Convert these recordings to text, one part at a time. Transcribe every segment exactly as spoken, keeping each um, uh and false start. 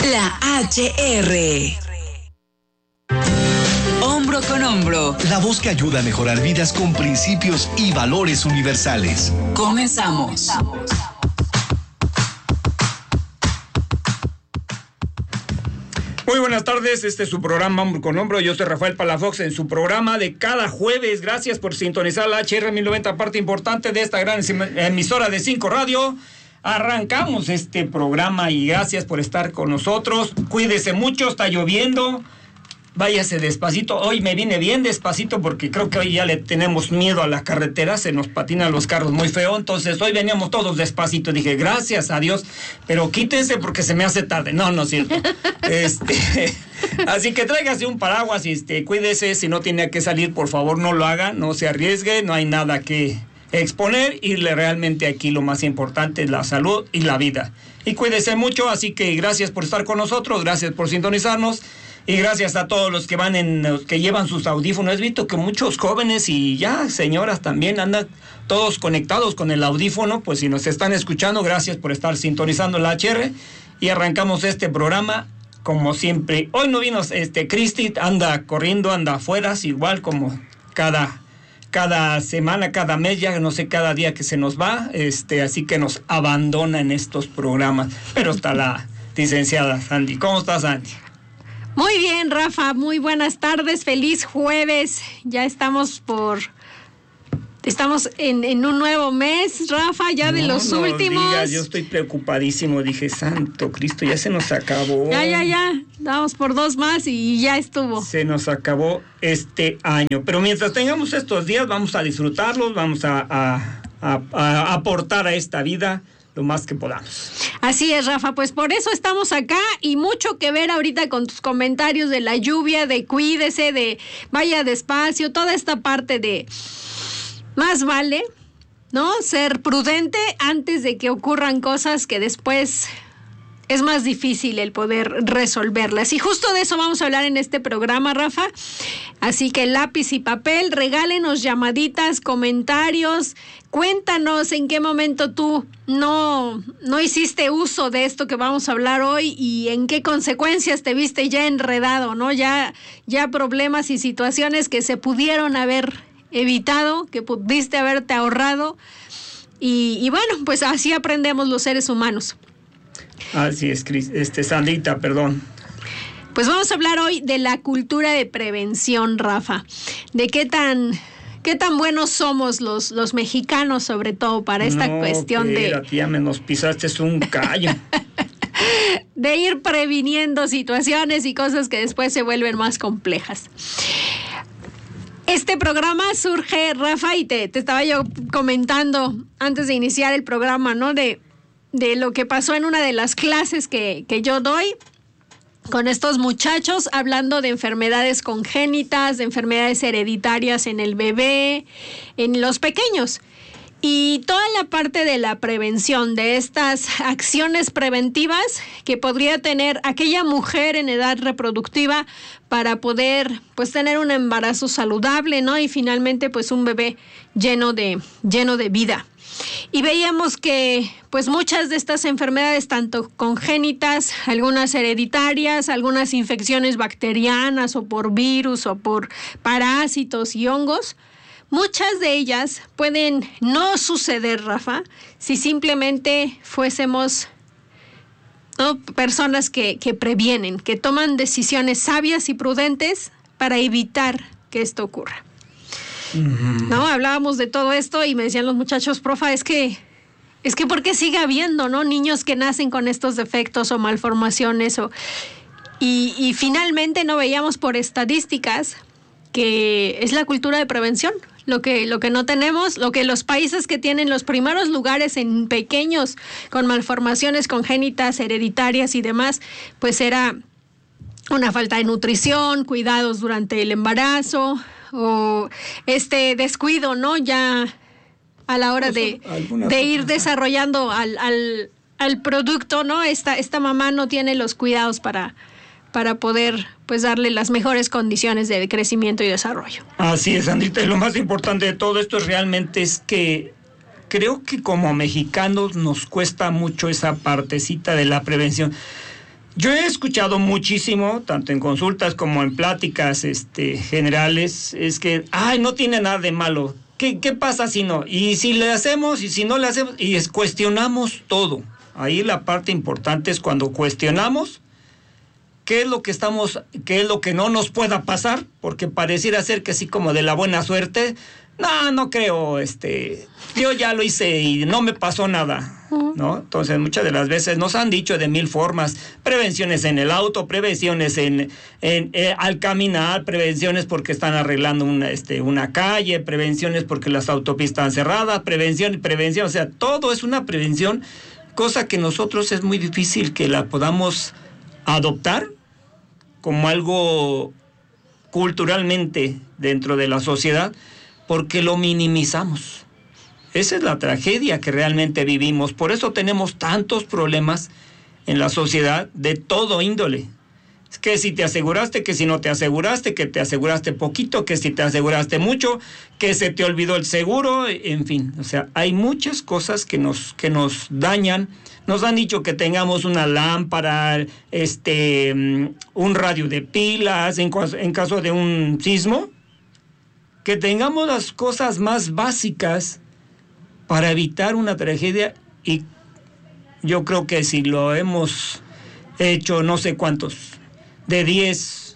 La H R. Hombro con hombro. La voz que ayuda a mejorar vidas con principios y valores universales. Comenzamos. Muy buenas tardes, este es su programa Hombro con Hombro. Yo soy Rafael Palafox en su programa de cada jueves. Gracias por sintonizar la H R mil noventa, parte importante de esta gran emisora de cinco Radio. Arrancamos este programa y gracias por estar con nosotros. Cuídese mucho, está lloviendo. Váyase despacito. Hoy me vine bien despacito porque creo que hoy ya le tenemos miedo a la carretera, se nos patinan los carros muy feo, entonces hoy veníamos todos despacito. Dije, gracias a Dios, pero quítense porque se me hace tarde. No, no es cierto. este, así que tráigase un paraguas y este, cuídese, si no tiene que salir, por favor no lo haga, no se arriesgue, no hay nada que exponer y realmente aquí lo más importante es la salud y la vida. Y cuídese mucho, así que gracias por estar con nosotros, gracias por sintonizarnos. Y gracias a todos los que van en, los que llevan sus audífonos. He visto que muchos jóvenes y ya señoras también andan todos conectados con el audífono. Pues si nos están escuchando, gracias por estar sintonizando la H R. Y arrancamos este programa como siempre. Hoy no vino este Cristi, anda corriendo, anda afuera, igual como cada, cada semana, cada mes, ya no sé, cada día que se nos va. Este, así que nos abandona en estos programas. Pero está la licenciada Sandy. ¿Cómo estás, Sandy? Muy bien, Rafa, muy buenas tardes, feliz jueves, ya estamos por, estamos en, en un nuevo mes, Rafa, ya de no, los no últimos. Digas, yo estoy preocupadísimo, dije, santo Cristo, ya se nos acabó. Ya, ya, ya, vamos por dos más y ya estuvo. Se nos acabó este año, pero mientras tengamos estos días vamos a disfrutarlos, vamos a, a, a, a aportar a esta vida lo más que podamos. Así es, Rafa, pues por eso estamos acá y mucho que ver ahorita con tus comentarios de la lluvia, de cuídese, de vaya despacio, toda esta parte de más vale, ¿no? Ser prudente antes de que ocurran cosas que después es más difícil el poder resolverlas. Y justo de eso vamos a hablar en este programa, Rafa. Así que lápiz y papel, regálenos llamaditas, comentarios, cuéntanos en qué momento tú no, no hiciste uso de esto que vamos a hablar hoy y en qué consecuencias te viste ya enredado, ¿no? Ya, ya problemas y situaciones que se pudieron haber evitado, que pudiste haberte ahorrado. Y, y bueno, pues así aprendemos los seres humanos. Así es, este, Sandrita, perdón. Pues vamos a hablar hoy de la cultura de prevención, Rafa. De qué tan, qué tan buenos somos los, los mexicanos, sobre todo, para esta no, cuestión espera, de... tía, me nos pisaste un callo. de ir previniendo situaciones y cosas que después se vuelven más complejas. Este programa surge, Rafa, y te, te estaba yo comentando antes de iniciar el programa, ¿no? De... de lo que pasó en una de las clases que, que yo doy con estos muchachos, hablando de enfermedades congénitas, de enfermedades hereditarias en el bebé, en los pequeños. Y toda la parte de la prevención, de estas acciones preventivas que podría tener aquella mujer en edad reproductiva para poder, pues, tener un embarazo saludable, ¿no? Y finalmente, pues, un bebé lleno de, lleno de vida. Y veíamos que pues muchas de estas enfermedades, tanto congénitas, algunas hereditarias, algunas infecciones bacterianas o por virus o por parásitos y hongos, muchas de ellas pueden no suceder, Rafa, si simplemente fuésemos, ¿no?, personas que, que previenen, que toman decisiones sabias y prudentes para evitar que esto ocurra. No, hablábamos de todo esto y me decían los muchachos, profa, es que, es que ¿por qué sigue habiendo, no, niños que nacen con estos defectos o malformaciones? O, y, y finalmente no veíamos por estadísticas que es la cultura de prevención, lo que, lo que no tenemos, lo que los países que tienen los primeros lugares en pequeños con malformaciones congénitas, hereditarias y demás, pues era una falta de nutrición, cuidados durante el embarazo, o este descuido, ¿no? Ya a la hora de, de ir desarrollando al, al, al producto, ¿no? Esta, esta mamá no tiene los cuidados para, para poder, pues, darle las mejores condiciones de crecimiento y desarrollo. Así es, Andrita, y lo más importante de todo esto realmente es que creo que como mexicanos nos cuesta mucho esa partecita de la prevención. Yo he escuchado muchísimo, tanto en consultas como en pláticas este, generales, es que, ay, no tiene nada de malo. ¿Qué, qué pasa si no? Y si le hacemos, y si no le hacemos, y es, cuestionamos todo. Ahí la parte importante es cuando cuestionamos qué es lo que estamos, qué es lo que no nos pueda pasar, porque pareciera ser que así como de la buena suerte, no, no creo, este, yo ya lo hice y no me pasó nada, ¿no? Entonces muchas de las veces nos han dicho de mil formas, prevenciones en el auto, prevenciones en, en eh, al caminar, prevenciones porque están arreglando una, este, una calle, prevenciones porque las autopistas están cerradas, prevención, prevención, o sea, todo es una prevención, cosa que nosotros es muy difícil que la podamos adoptar como algo culturalmente dentro de la sociedad, porque lo minimizamos. Esa es la tragedia que realmente vivimos. Por eso tenemos tantos problemas en la sociedad de todo índole. Es que si te aseguraste, que si no te aseguraste, que te aseguraste poquito, que si te aseguraste mucho, que se te olvidó el seguro, en fin. O sea, hay muchas cosas que nos, que nos dañan. Nos han dicho que tengamos una lámpara, este, un radio de pilas en, en caso de un sismo. Que tengamos las cosas más básicas para evitar una tragedia, y yo creo que si lo hemos hecho no sé cuántos, de diez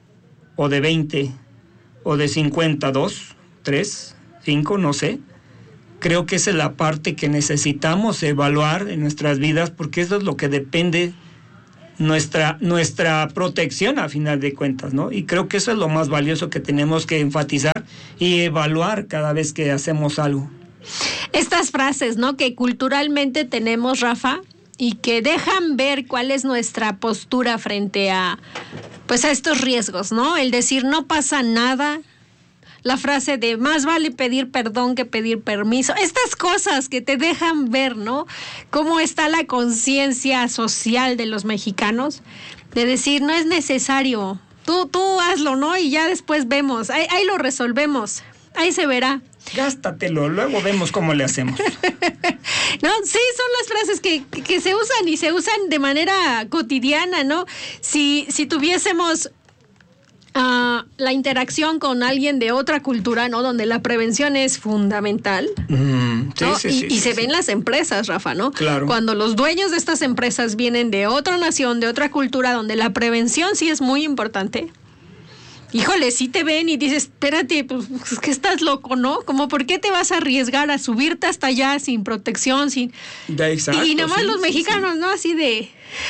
o de veinte o de cincuenta, dos, tres, cinco, no sé, creo que esa es la parte que necesitamos evaluar en nuestras vidas, porque eso es lo que depende nuestra nuestra protección a final de cuentas, ¿no? Y creo que eso es lo más valioso que tenemos que enfatizar y evaluar cada vez que hacemos algo. Estas frases, ¿no?, que culturalmente tenemos, Rafa, y que dejan ver cuál es nuestra postura frente a, pues, a estos riesgos, ¿no? El decir no pasa nada, la frase de más vale pedir perdón que pedir permiso, estas cosas que te dejan ver, ¿no?, cómo está la conciencia social de los mexicanos, de decir no es necesario, tú, tú hazlo, ¿no? Y ya después vemos, ahí, ahí lo resolvemos, ahí se verá. Gástatelo, luego vemos cómo le hacemos. No, sí, son las frases que, que se usan y se usan de manera cotidiana, ¿no? Si, si tuviésemos Uh, la interacción con alguien de otra cultura, ¿no?, donde la prevención es fundamental, mm, sí, ¿no? sí, y, sí, y sí, se sí. ven las empresas, Rafa, ¿no? Claro. Cuando los dueños de estas empresas vienen de otra nación, de otra cultura, donde la prevención sí es muy importante. Híjole, sí te ven y dices, espérate, pues es que estás loco, ¿no? Como, ¿por qué te vas a arriesgar a subirte hasta allá sin protección, sin... Ya, exacto, y nada más sí, los sí, mexicanos, sí. ¿no? Así de...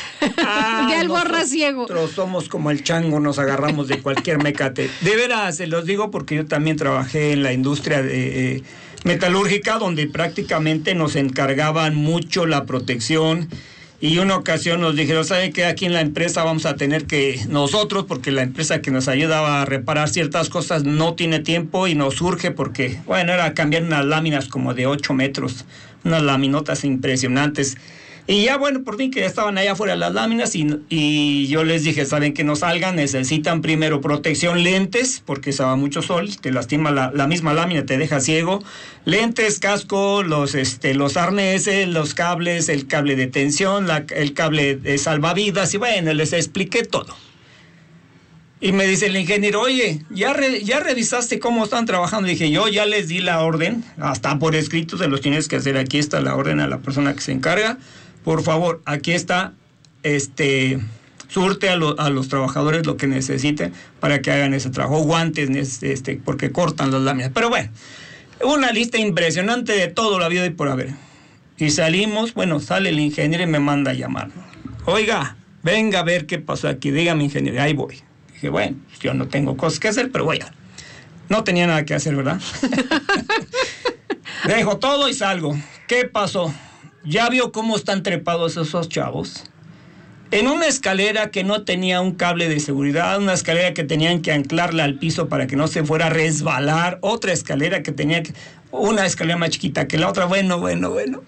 Ah, de alborra ciego. Nosotros somos como el chango, nos agarramos de cualquier mecate. De veras, se los digo porque yo también trabajé en la industria de, eh, metalúrgica, donde prácticamente nos encargaban mucho la protección. Y una ocasión nos dijeron, ¿saben qué? Aquí en la empresa vamos a tener que, nosotros, porque la empresa que nos ayudaba a reparar ciertas cosas no tiene tiempo y nos surge porque, bueno, era cambiar unas láminas como de ocho metros, unas laminotas impresionantes. Y ya, bueno, por fin que ya estaban allá afuera las láminas y, y yo les dije, ¿saben que no salgan? Necesitan primero protección, lentes, porque estaba mucho sol, te lastima la, la misma lámina, te deja ciego. Lentes, casco, los, este, los arneses, los cables, el cable de tensión, la, el cable de salvavidas, y bueno, les expliqué todo. Y me dice el ingeniero, oye, ¿ya, re, ¿ya revisaste cómo están trabajando? Y dije, yo ya les di la orden, hasta por escrito se los tienes que hacer, aquí está la orden a la persona que se encarga. Por favor, aquí está, este, surte a, lo, a los trabajadores lo que necesiten para que hagan ese trabajo. Guantes, este, porque cortan las láminas. Pero bueno, una lista impresionante de todo lo habido y por haber. Y salimos, bueno, sale el ingeniero y me manda a llamar. Oiga, venga a ver qué pasó aquí, dígame, ingeniero, ahí voy. Dije, bueno, yo no tengo cosas que hacer, pero voy a... No tenía nada que hacer, ¿verdad? Dejo todo y salgo. ¿Qué pasó? ¿Ya vio cómo están trepados esos chavos? En una escalera que no tenía un cable de seguridad, una escalera que tenían que anclarla al piso para que no se fuera a resbalar, otra escalera que tenía que... Una escalera más chiquita que la otra, bueno, bueno, bueno.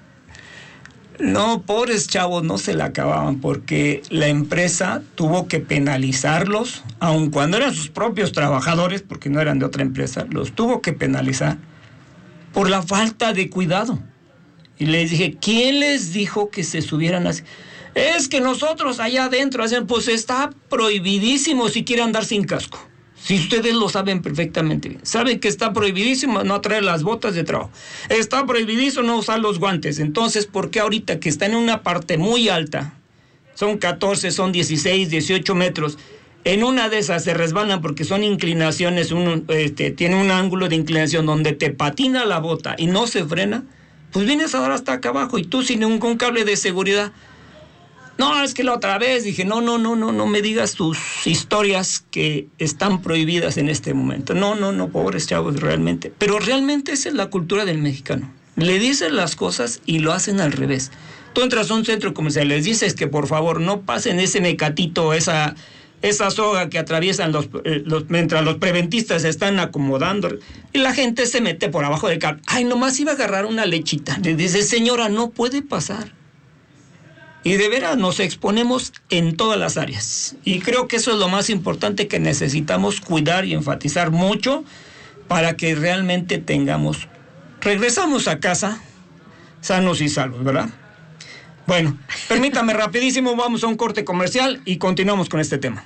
No, pobres chavos, no se la acababan porque la empresa tuvo que penalizarlos, aun cuando eran sus propios trabajadores, porque no eran de otra empresa, los tuvo que penalizar por la falta de cuidado. Y les dije, ¿quién les dijo que se subieran así? Es que nosotros allá adentro hacen, pues está prohibidísimo si quiere andar sin casco. Si ustedes lo saben perfectamente bien. Saben que está prohibidísimo no traer las botas de trabajo. Está prohibidísimo no usar los guantes. Entonces, ¿por qué ahorita que está en una parte muy alta, son catorce, son dieciséis, dieciocho metros, en una de esas se resbalan porque son inclinaciones, uno, este, tiene un ángulo de inclinación donde te patina la bota y no se frena? Pues vienes ahora hasta acá abajo y tú sin ningún cable de seguridad. No, es que la otra vez dije, no, no, no, no, no me digas tus historias que están prohibidas en este momento. No, no, no, pobres chavos, realmente. Pero realmente esa es la cultura del mexicano. Le dicen las cosas y lo hacen al revés. Tú entras a un centro comercial, les dices que por favor no pasen ese mecatito, esa, esa soga que atraviesan los, eh, los, mientras los preventistas se están acomodando. Y la gente se mete por abajo del carro. Ay, nomás iba a agarrar una lechita. Le dice, señora, no puede pasar. Y de veras nos exponemos en todas las áreas. Y creo que eso es lo más importante que necesitamos cuidar y enfatizar mucho para que realmente tengamos... Regresamos a casa sanos y salvos, ¿verdad? Bueno, permítame rapidísimo, vamos a un corte comercial y continuamos con este tema.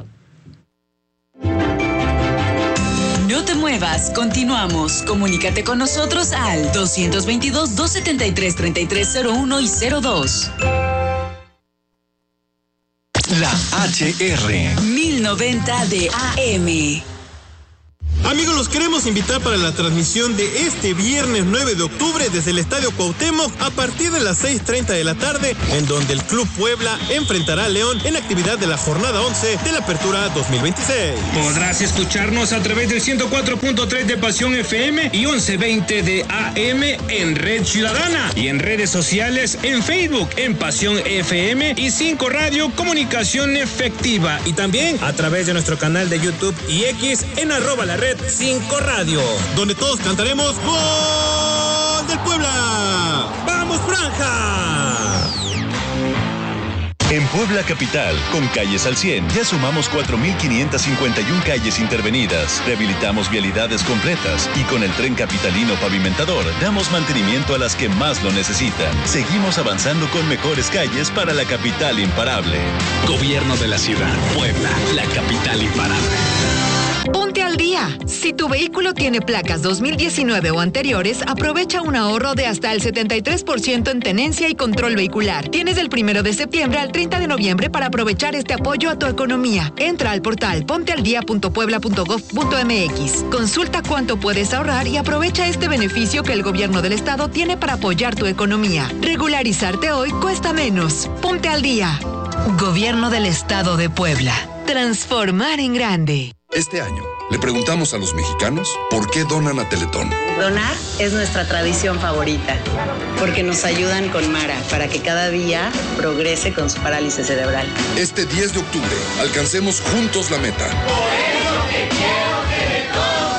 No te muevas, continuamos. Comunícate con nosotros al dos veintidós, doscientos setenta y tres, treinta y tres cero uno y cero dos. La H R mil noventa de A M. Amigos, los queremos invitar para la transmisión de este viernes nueve de octubre desde el Estadio Cuauhtémoc a partir de las seis treinta de la tarde, en donde el Club Puebla enfrentará a León en actividad de la jornada once de la Apertura dos mil veintiséis. Podrás escucharnos a través del ciento cuatro punto tres de Pasión F M y once veinte de A M en Red Ciudadana y en redes sociales en Facebook en Pasión F M y cinco Radio Comunicación Efectiva, y también a través de nuestro canal de YouTube y X en arroba la red cinco Radio, donde todos cantaremos ¡Gol del Puebla! ¡Vamos, Franja! En Puebla Capital, con Calles al cien, ya sumamos cuatro mil quinientas cincuenta y una calles intervenidas, rehabilitamos vialidades completas y con el Tren Capitalino Pavimentador damos mantenimiento a las que más lo necesitan. Seguimos avanzando con mejores calles para la capital imparable. Gobierno de la Ciudad, Puebla, la capital imparable. Ponte al día. Si tu vehículo tiene placas dos mil diecinueve o anteriores, aprovecha un ahorro de hasta el setenta y tres por ciento en tenencia y control vehicular. Tienes del primero de septiembre al treinta de noviembre para aprovechar este apoyo a tu economía. Entra al portal pontealdia punto puebla punto gob punto mx. Consulta cuánto puedes ahorrar y aprovecha este beneficio que el gobierno del estado tiene para apoyar tu economía. Regularizarte hoy cuesta menos. Ponte al día. Gobierno del Estado de Puebla. Transformar en grande. Este año, le preguntamos a los mexicanos por qué donan a Teletón. Donar es nuestra tradición favorita, porque nos ayudan con Mara para que cada día progrese con su parálisis cerebral. Este diez de octubre, alcancemos juntos la meta. Por eso te quiero, Teletón.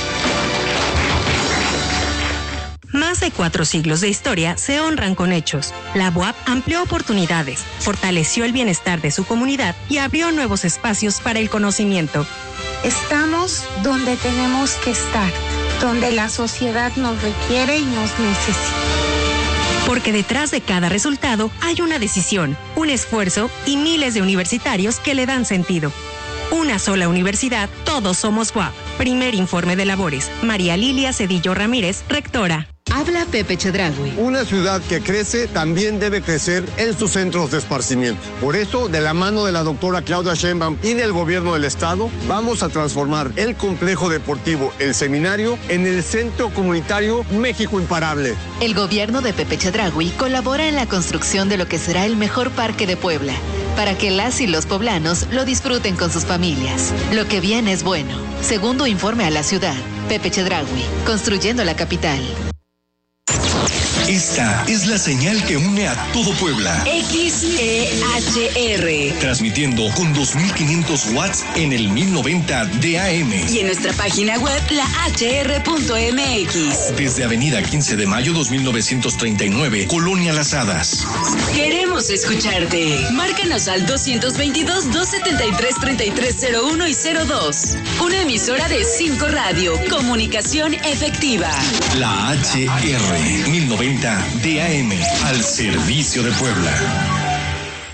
Más de cuatro siglos de historia se honran con hechos. La B U A P amplió oportunidades, fortaleció el bienestar de su comunidad y abrió nuevos espacios para el conocimiento. Estamos donde tenemos que estar, donde la sociedad nos requiere y nos necesita. Porque detrás de cada resultado hay una decisión, un esfuerzo y miles de universitarios que le dan sentido. Una sola universidad, todos somos B U A P. Primer informe de labores. María Lilia Cedillo Ramírez, rectora. Habla Pepe Chedraui. Una ciudad que crece también debe crecer en sus centros de esparcimiento. Por eso, de la mano de la doctora Claudia Sheinbaum y del gobierno del estado, vamos a transformar el complejo deportivo El Seminario en el Centro Comunitario México Imparable. El gobierno de Pepe Chedraui colabora en la construcción de lo que será el mejor parque de Puebla, para que las y los poblanos lo disfruten con sus familias. Lo que viene es bueno. Segundo informe a la ciudad. Pepe Chedraui, construyendo la capital. Esta es la señal que une a todo Puebla. X E H R. Transmitiendo con dos mil quinientos watts en el mil noventa de A M. Y en nuestra página web, la H R punto M X. Desde Avenida quince de mayo dos mil novecientos treinta y nueve, Colonia Las Hadas. Queremos escucharte. Márcanos al dos veintidós, doscientos setenta y tres, treinta y tres cero uno y cero dos. Una emisora de cinco Radio. Comunicación efectiva. La H R, mil noventa de A M, al servicio de Puebla.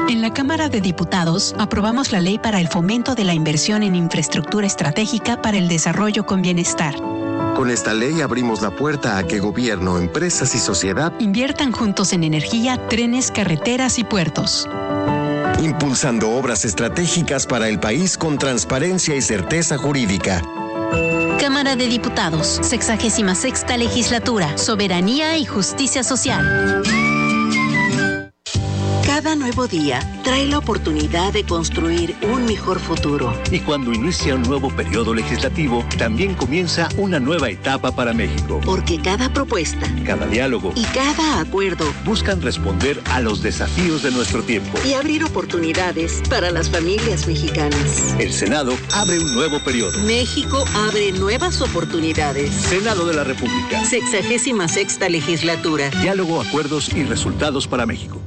En la Cámara de Diputados aprobamos la ley para el fomento de la inversión en infraestructura estratégica para el desarrollo con bienestar. Con esta ley abrimos la puerta a que gobierno, empresas y sociedad inviertan juntos en energía, trenes, carreteras y puertos. Impulsando obras estratégicas para el país con transparencia y certeza jurídica. Cámara de Diputados, sexagésima sexta legislatura, soberanía y justicia social. Cada nuevo día trae la oportunidad de construir un mejor futuro. Y cuando inicia un nuevo periodo legislativo, también comienza una nueva etapa para México. Porque cada propuesta, cada diálogo y cada acuerdo buscan responder a los desafíos de nuestro tiempo y abrir oportunidades para las familias mexicanas. El Senado abre un nuevo periodo. México abre nuevas oportunidades. Senado de la República. Sexagésima sexta legislatura. Diálogo, acuerdos y resultados para México.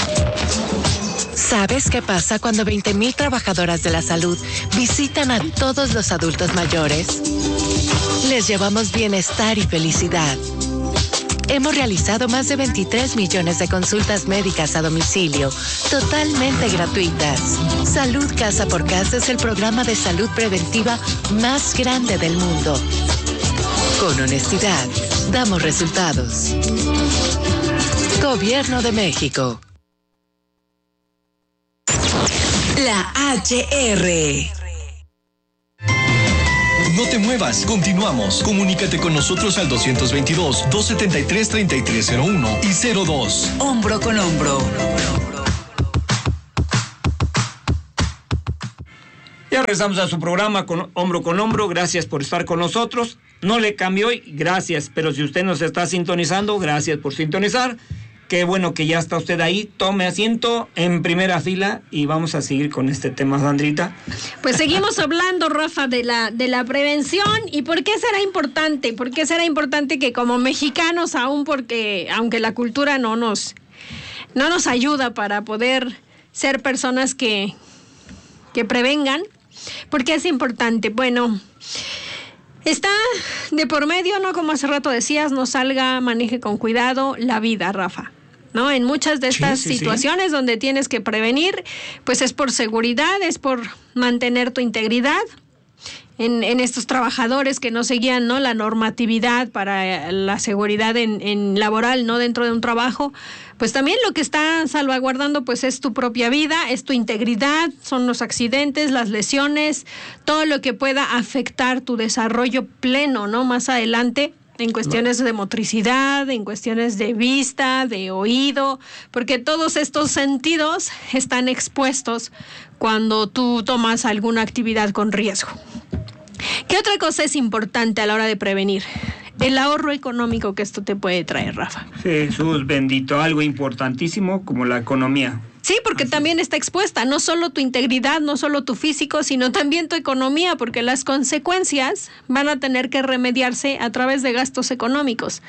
¿Sabes qué pasa cuando veinte mil trabajadoras de la salud visitan a todos los adultos mayores? Les llevamos bienestar y felicidad. Hemos realizado más de veintitrés millones de consultas médicas a domicilio, totalmente gratuitas. Salud Casa por Casa es el programa de salud preventiva más grande del mundo. Con honestidad, damos resultados. Gobierno de México. La H R. No te muevas, continuamos. Comunícate con nosotros al doscientos veintidós, doscientos setenta y tres, treinta y tres cero uno y cero dos. Hombro con hombro. Ya regresamos a su programa con Hombro con Hombro. Gracias por estar con nosotros. No le cambió hoy, gracias. Pero si usted nos está sintonizando, gracias por sintonizar. Qué bueno que ya está usted ahí. Tome asiento en primera fila y vamos a seguir con este tema, Sandrita. Pues seguimos hablando, Rafa, de la, de la prevención. ¿Y por qué será importante? ¿Por qué será importante que como mexicanos, aún porque, aunque la cultura no nos, no nos ayuda para poder ser personas que, que prevengan? ¿Por qué es importante? Bueno, está de por medio, ¿no? Como hace rato decías, no salga, maneje con cuidado la vida, Rafa. ¿No? En muchas de estas sí, sí, situaciones sí. donde tienes que prevenir, pues es por seguridad, es por mantener tu integridad. En, en estos trabajadores que no seguían, ¿no?, la normatividad para la seguridad en, en laboral, ¿no?, dentro de un trabajo, pues también lo que está salvaguardando pues es tu propia vida, es tu integridad, son los accidentes, las lesiones, todo lo que pueda afectar tu desarrollo pleno, ¿no?, más adelante. En cuestiones de motricidad, en cuestiones de vista, de oído, porque todos estos sentidos están expuestos cuando tú tomas alguna actividad con riesgo. ¿Qué otra cosa es importante a la hora de prevenir? El ahorro económico que esto te puede traer, Rafa. Jesús bendito, algo importantísimo como la economía. Sí, porque Así. también está expuesta, no solo tu integridad, no solo tu físico, sino también tu economía, porque las consecuencias van a tener que remediarse a través de gastos económicos,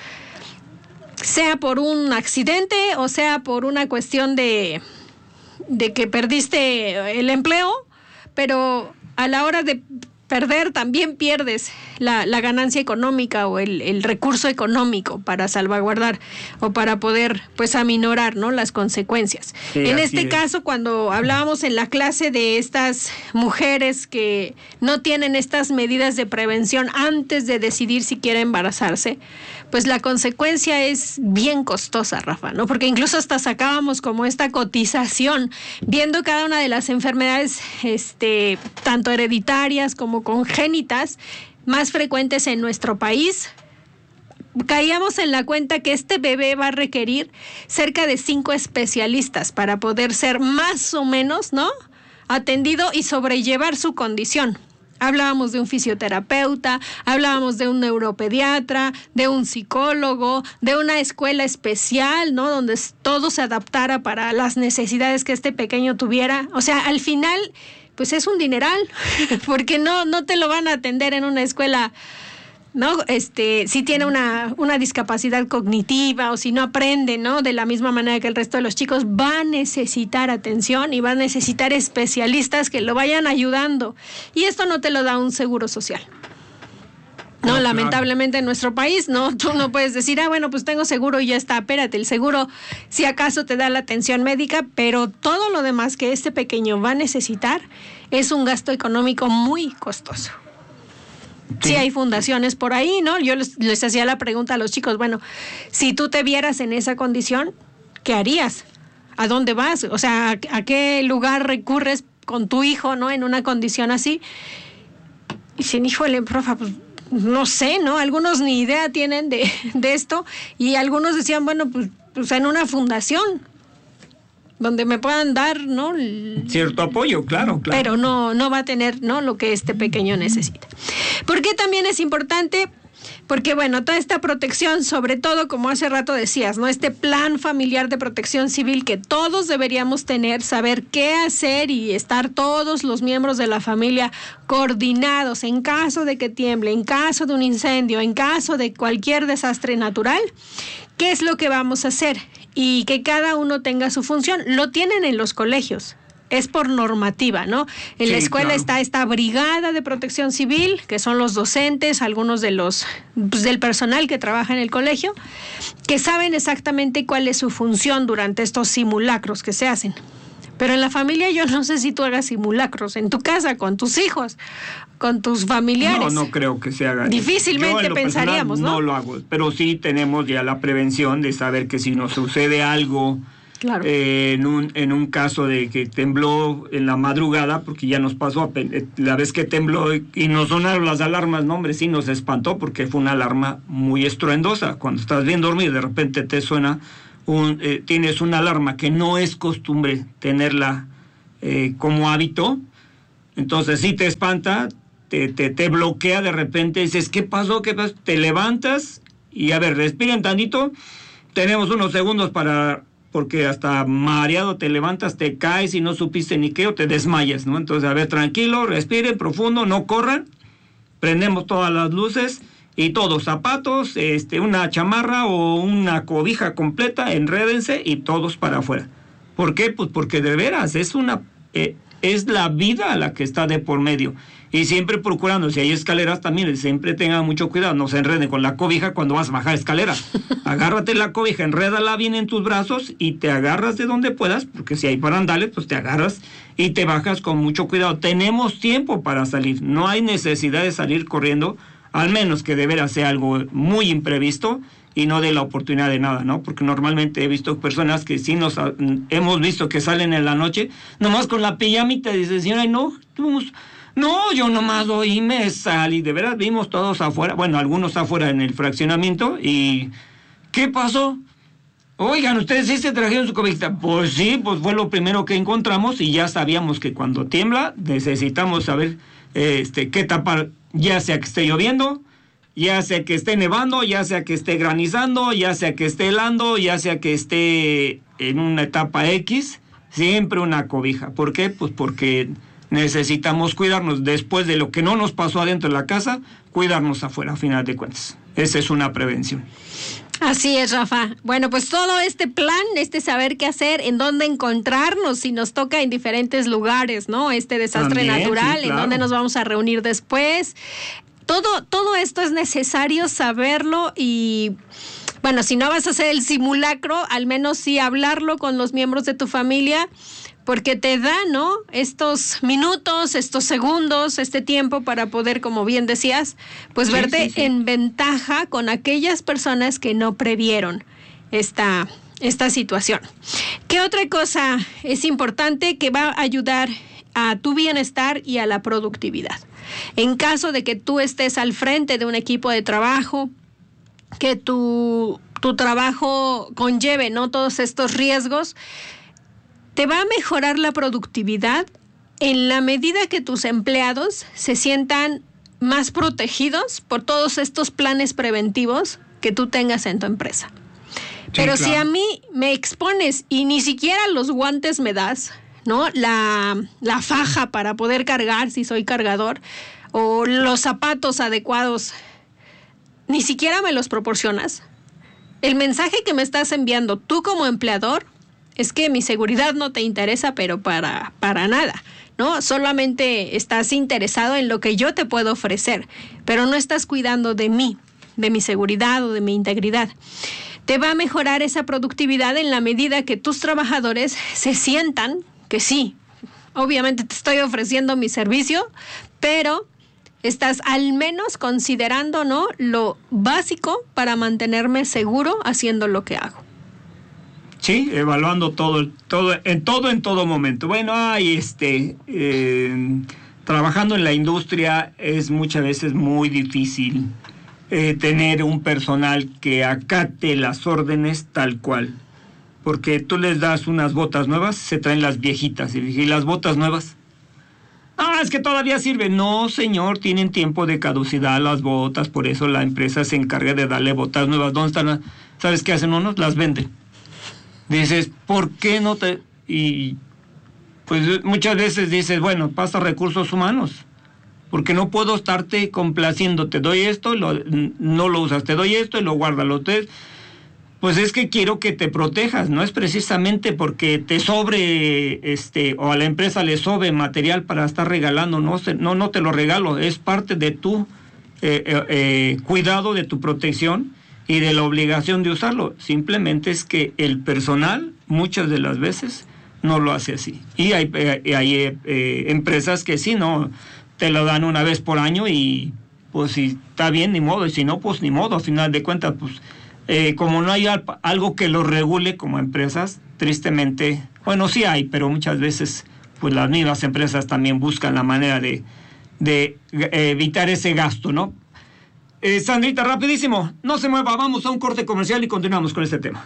sea por un accidente o sea por una cuestión de, de que perdiste el empleo, pero a la hora de perder también pierdes la, la ganancia económica o el, el recurso económico para salvaguardar o para poder pues aminorar, ¿no?, las consecuencias. Sí, en este es. caso, cuando hablábamos en la clase de estas mujeres que no tienen estas medidas de prevención antes de decidir si quieren embarazarse, pues la consecuencia es bien costosa, Rafa, ¿no? Porque incluso hasta sacábamos como esta cotización, viendo cada una de las enfermedades, este, tanto hereditarias como congénitas, más frecuentes en nuestro país. Caíamos en la cuenta que este bebé va a requerir cerca de cinco especialistas para poder ser más o menos, ¿no?, atendido y sobrellevar su condición. Hablábamos de un fisioterapeuta, hablábamos de un neuropediatra, de un psicólogo, de una escuela especial, ¿no?, donde todo se adaptara para las necesidades que este pequeño tuviera. O sea, al final, pues es un dineral, porque no, no te lo van a atender en una escuela, ¿no? Este, si tiene una, una discapacidad cognitiva o si no aprende, ¿no?, de la misma manera que el resto de los chicos, va a necesitar atención y va a necesitar especialistas que lo vayan ayudando. Y esto no te lo da un seguro social. No, no lamentablemente claro. en nuestro país, no, tú no puedes decir, ah, bueno, pues tengo seguro y ya está, espérate, el seguro si acaso te da la atención médica, pero todo lo demás que este pequeño va a necesitar es un gasto económico muy costoso. Sí, sí hay fundaciones por ahí, ¿no? Yo les, les hacía la pregunta a los chicos, bueno, si tú te vieras en esa condición, ¿qué harías? ¿A dónde vas? O sea, ¿a, a qué lugar recurres con tu hijo, ¿no? En una condición así. Y dicen, híjole, profa, pues no sé, ¿no? Algunos ni idea tienen de, de esto y algunos decían, bueno, pues, pues en una fundación donde me puedan dar, ¿no? Cierto apoyo, claro, claro. Pero no, no va a tener, ¿no? Lo que este pequeño necesita. ¿Por qué también es importante? Porque, bueno, toda esta protección, sobre todo, como hace rato decías, ¿no? Este plan familiar de protección civil que todos deberíamos tener, saber qué hacer y estar todos los miembros de la familia coordinados en caso de que tiemble, en caso de un incendio, en caso de cualquier desastre natural. ¿Qué es lo que vamos a hacer? Y que cada uno tenga su función. Lo tienen en los colegios. Es por normativa, ¿no? En sí, la escuela claro. está esta brigada de protección civil, que son los docentes, algunos de los pues, del personal que trabaja en el colegio, que saben exactamente cuál es su función durante estos simulacros que se hacen. Pero en la familia yo no sé si tú hagas simulacros en tu casa, con tus hijos, con tus familiares. No, no creo que se haga. Difícilmente pensaríamos, ¿no? No lo hago, pero sí tenemos ya la prevención de saber que si nos sucede algo... Claro. Eh, en, un, en un caso de que tembló en la madrugada, porque ya nos pasó la vez que tembló y, y nos sonaron las alarmas, no hombre, sí nos espantó porque fue una alarma muy estruendosa. Cuando estás bien dormido, de repente te suena, un, eh, tienes una alarma que no es costumbre tenerla eh, como hábito, entonces sí te espanta, te, te, te bloquea de repente, dices, ¿qué pasó? ¿Qué pasó? Te levantas y a ver, respiren tantito, tenemos unos segundos para... porque hasta mareado te levantas, te caes y no supiste ni qué o te desmayas, ¿no? Entonces, a ver, tranquilo, respiren profundo, no corran, prendemos todas las luces y todos, zapatos, este, una chamarra o una cobija completa, enrédense y todos para afuera. ¿Por qué? Pues porque de veras es una... Eh, es la vida la que está de por medio. Y siempre procurando, si hay escaleras también, siempre tengan mucho cuidado, no se enreden con la cobija cuando vas a bajar escaleras. Agárrate la cobija, enrédala bien en tus brazos y te agarras de donde puedas, porque si hay barandales, pues te agarras y te bajas con mucho cuidado. Tenemos tiempo para salir, no hay necesidad de salir corriendo, al menos que de veras sea algo muy imprevisto y no dé la oportunidad de nada, ¿no? Porque normalmente he visto personas que sí nos hemos visto que salen en la noche, nomás con la pijamita, y dicen, señora, no, tú... No, yo nomás oí, me salí, de veras vimos todos afuera, bueno, algunos afuera en el fraccionamiento, y ¿qué pasó? Oigan, ¿ustedes sí se trajeron su cobijita? Pues sí, pues fue lo primero que encontramos y ya sabíamos que cuando tiembla necesitamos saber este, qué tapar, ya sea que esté lloviendo, ya sea que esté nevando, ya sea que esté granizando, ya sea que esté helando, ya sea que esté en una etapa X, siempre una cobija. ¿Por qué? Pues porque... necesitamos cuidarnos después de lo que no nos pasó adentro de la casa, cuidarnos afuera, a final de cuentas. Esa es una prevención. Así es, Rafa. Bueno, pues todo este plan, este saber qué hacer, en dónde encontrarnos, si nos toca en diferentes lugares, ¿no? Este desastre También, natural, sí, claro. En dónde nos vamos a reunir después. Todo, todo esto es necesario saberlo y... bueno, si no vas a hacer el simulacro, al menos sí hablarlo con los miembros de tu familia, porque te da, ¿no? Estos minutos, estos segundos, este tiempo para poder, como bien decías, pues sí, verte sí, sí. en ventaja con aquellas personas que no previeron esta, esta situación. ¿Qué otra cosa es importante que va a ayudar a tu bienestar y a la productividad? En caso de que tú estés al frente de un equipo de trabajo, que tu, tu trabajo conlleve, ¿no? Todos estos riesgos, te va a mejorar la productividad en la medida que tus empleados se sientan más protegidos por todos estos planes preventivos que tú tengas en tu empresa. Sí, Pero claro. si a mí me expones y ni siquiera los guantes me das, ¿no? La, la faja para poder cargar si soy cargador, o los zapatos adecuados, ni siquiera me los proporcionas, el mensaje que me estás enviando tú como empleador es que mi seguridad no te interesa, pero para, para nada, ¿no? Solamente estás interesado en lo que yo te puedo ofrecer, pero no estás cuidando de mí, de mi seguridad o de mi integridad. Te va a mejorar esa productividad en la medida que tus trabajadores se sientan que sí, obviamente te estoy ofreciendo mi servicio, pero estás al menos considerando, ¿no?, lo básico para mantenerme seguro haciendo lo que hago. Sí, evaluando todo, todo, en todo, en todo momento. Bueno, hay este, eh, trabajando en la industria es muchas veces muy difícil eh, tener un personal que acate las órdenes tal cual. Porque tú les das unas botas nuevas, se traen las viejitas. Y las botas nuevas, ah, es que todavía sirven. No, señor, tienen tiempo de caducidad las botas, por eso la empresa se encarga de darle botas nuevas. ¿Dónde están? ¿Sabes qué hacen unos? Las venden. Dices, ¿por qué no te...? Y pues muchas veces dices, bueno, pasa recursos humanos, porque no puedo estarte complaciendo. Te doy esto, lo, no lo usas, te doy esto y lo guardas. Lo te, pues es que quiero que te protejas, no es precisamente porque te sobre, este, o a la empresa le sobre material para estar regalando, no, no, no te lo regalo, es parte de tu eh, eh, eh, cuidado, de tu protección y de la obligación de usarlo. Simplemente es que el personal muchas de las veces no lo hace así. Y hay, eh, hay eh, eh, empresas que sí, no, te lo dan una vez por año y pues si está bien, ni modo, y si no, pues ni modo, a final de cuentas, pues eh, como no hay al, algo que lo regule como empresas, tristemente, bueno, sí hay, pero muchas veces pues las mismas empresas también buscan la manera de, de eh, evitar ese gasto, ¿no? Eh, Sandrita, rapidísimo, no se mueva, vamos a un corte comercial y continuamos con este tema.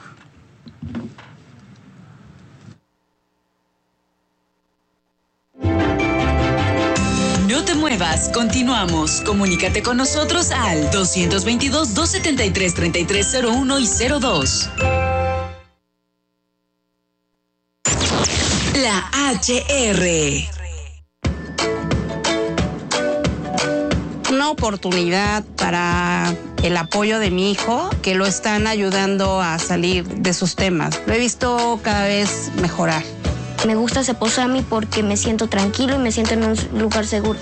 No te muevas, continuamos. Comunícate con nosotros al dos veintidós, dos setenta y tres, treinta y tres cero uno y cero dos. La H R. Una oportunidad para el apoyo de mi hijo, que lo están ayudando a salir de sus temas. Lo he visto cada vez mejorar. Me gusta Ceposami porque me siento tranquilo y me siento en un lugar seguro.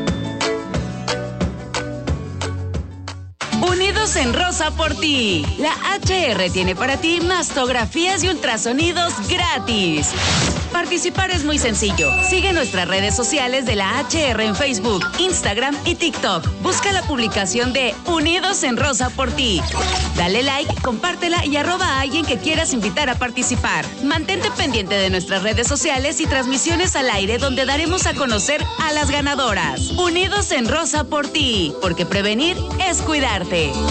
Unidos en Rosa por ti. La H R tiene para ti mastografías y ultrasonidos gratis. Participar es muy sencillo. Sigue nuestras redes sociales de la H R en Facebook, Instagram y TikTok. Busca la publicación de Unidos en Rosa por ti. Dale like, compártela y arroba a alguien que quieras invitar a participar. Mantente pendiente de nuestras redes sociales y transmisiones al aire donde daremos a conocer a las ganadoras. Unidos en Rosa por ti, porque prevenir es cuidarte.